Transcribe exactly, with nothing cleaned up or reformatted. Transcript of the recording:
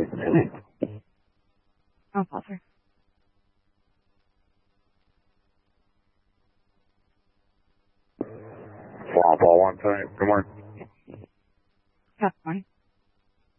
Oh, bother. Four on four one, sorry. Good morning. Good morning.